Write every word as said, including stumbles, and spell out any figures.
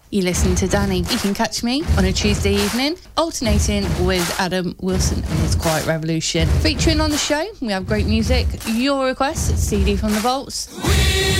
You listen to Danny. You can catch me on a Tuesday evening, alternating with Adam Wilson and his Quiet Revolution. Featuring on the show, we have great music, your requests, C D from the Vaults. We